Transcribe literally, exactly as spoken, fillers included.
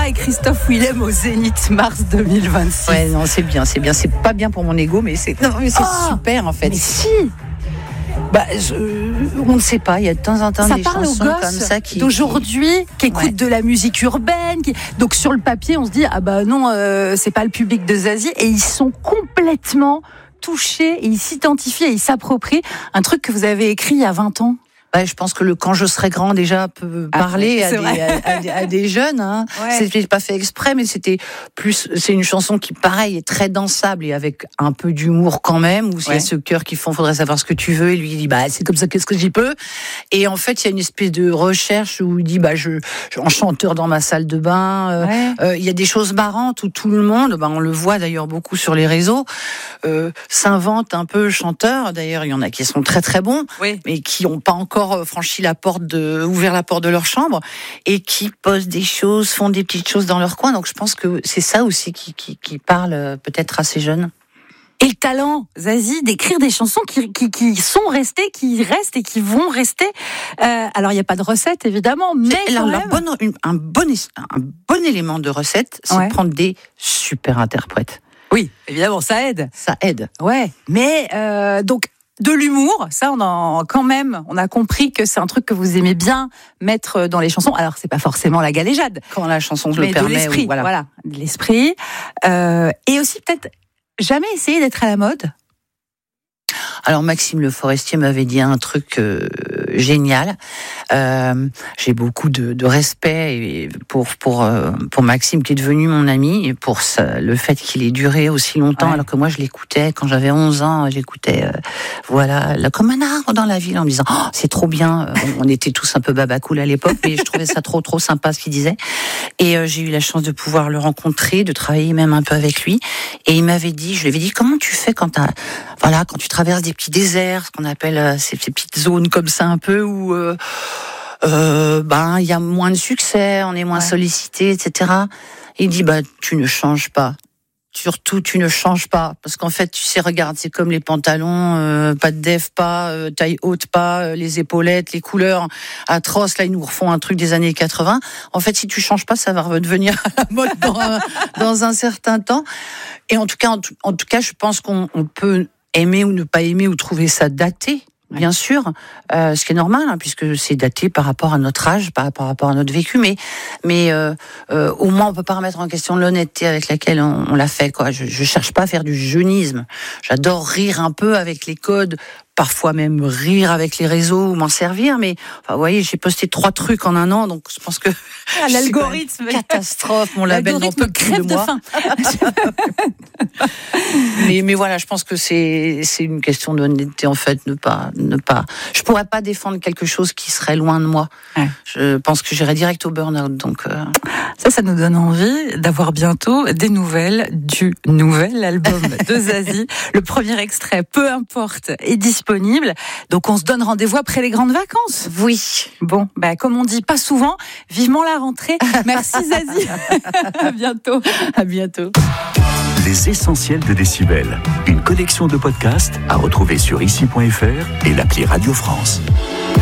et Christophe Willem au Zénith mars deux mille vingt-six. Ouais, non, c'est bien, c'est bien. C'est pas bien pour mon ego, mais c'est, non, mais c'est oh, super en fait. Mais si. Bah, je, on ne sait pas. Il y a de temps en temps ça des chansons comme ça qui d'aujourd'hui, qui écoutent ouais. de la musique urbaine. Qui... Donc sur le papier, on se dit ah bah non, euh, c'est pas le public de Zazie, et ils sont complètement touchés et ils s'identifient et ils s'approprient un truc que vous avez écrit il y a vingt ans. Ouais, je pense que le Quand je serai grand déjà peut parler ah, à, des, à, à, des, à des jeunes. Hein. Ouais. C'était pas fait exprès, mais c'était plus. C'est une chanson qui, pareil, est très dansable et avec un peu d'humour quand même. Où il ouais. y a ce cœur qui font, faudrait savoir ce que tu veux. Et lui il dit, bah c'est comme ça, qu'est-ce que j'y peux. Et en fait, il y a une espèce de recherche où il dit, bah je, je en chanteur dans ma salle de bain. Euh, ouais. euh, il y a des choses marrantes où tout le monde, bah on le voit d'ailleurs beaucoup sur les réseaux, euh, s'invente un peu chanteur. D'ailleurs, il y en a qui sont très très bons, oui. mais qui n'ont pas encore franchi la porte de, ouvert la porte de leur chambre et qui posent des choses, font des petites choses dans leur coin. Donc je pense que c'est ça aussi qui, qui, qui parle peut-être à ces jeunes. Et le talent, Zazie, d'écrire des chansons qui, qui, qui sont restées, qui restent et qui vont rester. Euh, alors il n'y a pas de recette évidemment, mais c'est, quand alors, même... bon, une, un, bon, un bon élément de recette, c'est ouais. de prendre des super interprètes. Oui, évidemment, ça aide. Ça aide. Ouais, mais euh, donc. De l'humour, ça on en quand même, on a compris que c'est un truc que vous aimez bien mettre dans les chansons. Alors c'est pas forcément la galéjade, quand la chanson se mais le permet, de l'esprit, ou voilà. voilà, de l'esprit, euh, et aussi peut-être jamais essayer d'être à la mode. Alors Maxime Le Forestier m'avait dit un truc euh, génial. Euh, j'ai beaucoup de, de respect pour pour euh, pour Maxime qui est devenu mon ami et pour ça, le fait qu'il ait duré aussi longtemps, ouais. alors que moi je l'écoutais quand j'avais onze ans, j'écoutais euh, voilà là, comme un arbre dans la ville en me disant oh, c'est trop bien. On était tous un peu babacool à l'époque, mais je trouvais ça trop trop sympa ce qu'il disait. Et euh, j'ai eu la chance de pouvoir le rencontrer, de travailler même un peu avec lui. Et il m'avait dit, je lui avais dit comment tu fais quand t'as voilà quand tu traverses des petits déserts, ce qu'on appelle euh, ces, ces petites zones comme ça un peu où euh, euh, ben il y a moins de succès, on est moins ouais. sollicité, et cetera. Et il dit bah tu ne changes pas. Surtout, tu ne changes pas. Parce qu'en fait, tu sais, regarde, c'est comme les pantalons, euh, pas de def, pas, euh, taille haute, pas, euh, les épaulettes, les couleurs atroces. Là, ils nous refont un truc des années quatre-vingts. En fait, si tu changes pas, ça va redevenir à la mode dans un, dans un certain temps. Et en tout cas, en tout, en tout cas, je pense qu'on on peut aimer ou ne pas aimer ou trouver ça daté. Bien sûr, euh, ce qui est normal, hein, puisque c'est daté par rapport à notre âge, par, par rapport à notre vécu, mais, mais euh, euh, au moins on peut pas remettre en question l'honnêteté avec laquelle on, on l'a fait. Quoi. Je, je cherche pas à faire du jeunisme. J'adore rire un peu avec les codes, parfois même rire avec les réseaux ou m'en servir, mais enfin, vous voyez, j'ai posté trois trucs en un an, donc je pense que ah, l'algorithme, catastrophe, mon label n'en peut plus de moi. mais, mais voilà, je pense que c'est c'est une question d'honnêteté en fait, ne pas ne pas. Je pourrais pas défendre quelque chose qui serait loin de moi. Ouais. Je pense que j'irais direct au burn-out, donc. Euh... Ça, ça nous donne envie d'avoir bientôt des nouvelles du nouvel album de Zazie. Le premier extrait, peu importe, est disponible. Donc, on se donne rendez-vous après les grandes vacances. Oui. Bon, bah, comme on dit pas souvent, vivement la rentrée. Merci Zazie. À bientôt. À bientôt. Les essentiels de Décibel. Une collection de podcasts à retrouver sur ici point f r et l'appli Radio France.